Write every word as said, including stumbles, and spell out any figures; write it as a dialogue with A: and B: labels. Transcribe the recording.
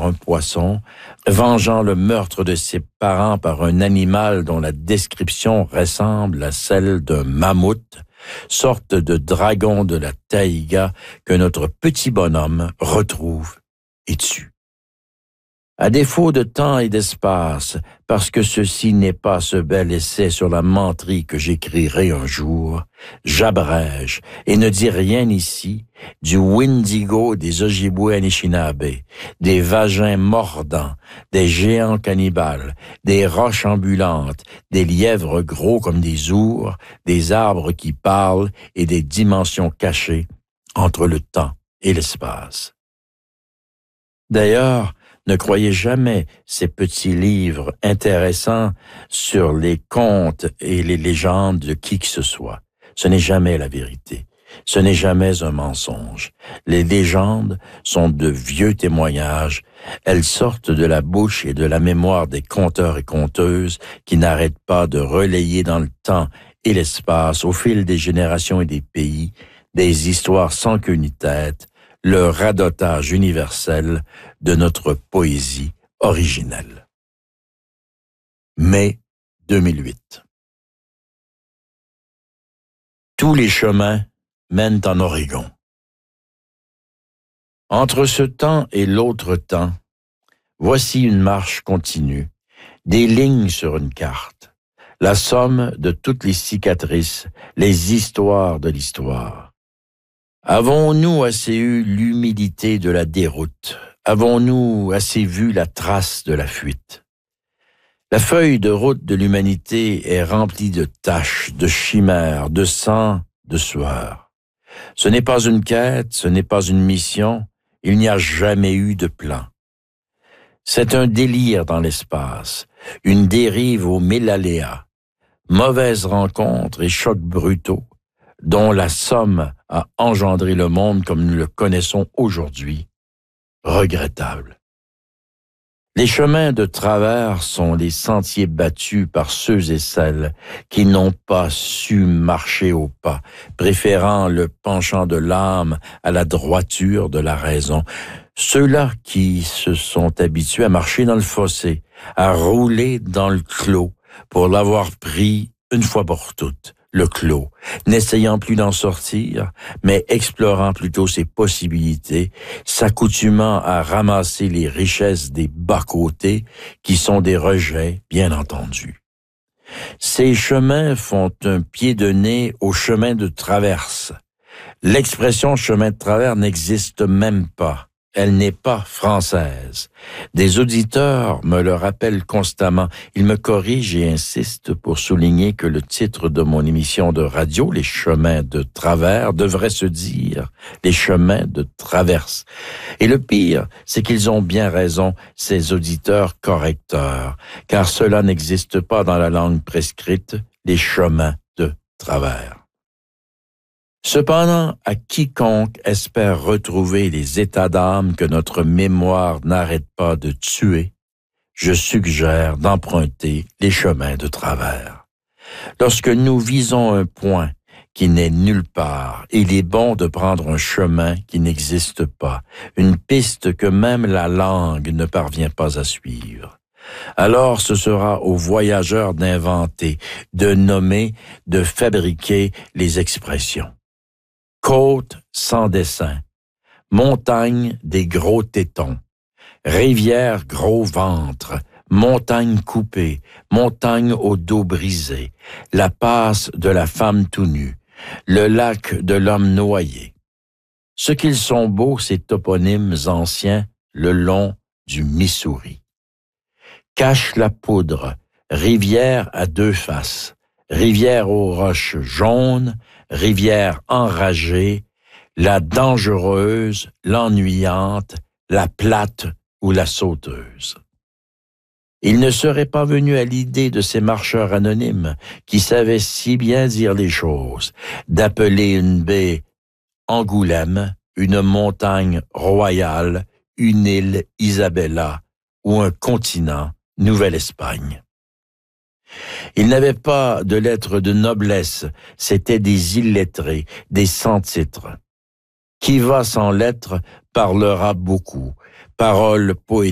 A: par un poisson, vengeant le meurtre de ses parents par un animal dont la description ressemble à celle d'un mammouth, sorte de dragon de la taïga que notre petit bonhomme retrouve et tue. À défaut de temps et d'espace, parce que ceci n'est pas ce bel essai sur la menterie que j'écrirai un jour, j'abrège et ne dis rien ici du Wendigo des Ojibwe Anishinaabe, des vagins mordants, des géants cannibales, des roches ambulantes, des lièvres gros comme des ours, des arbres qui parlent et des dimensions cachées entre le temps et l'espace. D'ailleurs, ne croyez jamais ces petits livres intéressants sur les contes et les légendes de qui que ce soit. Ce n'est jamais la vérité. Ce n'est jamais un mensonge. Les légendes sont de vieux témoignages. Elles sortent de la bouche et de la mémoire des conteurs et conteuses qui n'arrêtent pas de relayer dans le temps et l'espace, au fil des générations et des pays, des histoires sans queue ni tête, le radotage universel de notre poésie originelle. Mai deux mille huit. Tous les chemins mènent en Oregon. Entre ce temps et l'autre temps, voici une marche continue, des lignes sur une carte, la somme de toutes les cicatrices, les histoires de l'histoire. Avons-nous assez eu l'humidité de la déroute? Avons-nous assez vu la trace de la fuite? La feuille de route de l'humanité est remplie de taches, de chimères, de sang, de sueur. Ce n'est pas une quête, ce n'est pas une mission, il n'y a jamais eu de plan. C'est un délire dans l'espace, une dérive aux mille aléas, mauvaises rencontres et chocs brutaux, dont la somme a engendré le monde comme nous le connaissons aujourd'hui, regrettable. Les chemins de travers sont les sentiers battus par ceux et celles qui n'ont pas su marcher au pas, préférant le penchant de l'âme à la droiture de la raison. Ceux-là qui se sont habitués à marcher dans le fossé, à rouler dans le clos, pour l'avoir pris une fois pour toutes, le clos, n'essayant plus d'en sortir, mais explorant plutôt ses possibilités, s'accoutumant à ramasser les richesses des bas-côtés, qui sont des rejets, bien entendu. Ces chemins font un pied de nez au chemin de traverse. L'expression chemin de travers n'existe même pas. Elle n'est pas française. Des auditeurs me le rappellent constamment. Ils me corrigent et insistent pour souligner que le titre de mon émission de radio, Les chemins de travers, devrait se dire Les chemins de traverse. Et le pire, c'est qu'ils ont bien raison, ces auditeurs correcteurs, car cela n'existe pas dans la langue prescrite, les chemins de travers. Cependant, à quiconque espère retrouver les états d'âme que notre mémoire n'arrête pas de tuer, je suggère d'emprunter les chemins de travers. Lorsque nous visons un point qui n'est nulle part, il est bon de prendre un chemin qui n'existe pas, une piste que même la langue ne parvient pas à suivre. Alors ce sera aux voyageurs d'inventer, de nommer, de fabriquer les expressions. Côte sans dessin, montagne des gros tétons, rivière gros ventre, montagne coupée, montagne au dos brisé, la passe de la femme tout nue, le lac de l'homme noyé. Ce qu'ils sont beaux, ces toponymes anciens, le long du Missouri. Cache la poudre, rivière à deux faces, rivière aux roches jaunes, rivière enragée, la dangereuse, l'ennuyante, la plate ou la sauteuse. Il ne serait pas venu à l'idée de ces marcheurs anonymes qui savaient si bien dire les choses, d'appeler une baie Angoulême, une montagne royale, une île Isabella ou un continent Nouvelle-Espagne. Ils n'avaient pas de lettres de noblesse, c'étaient des illettrés, des sans-titres. Qui va sans lettres parlera beaucoup, paroles poétiques.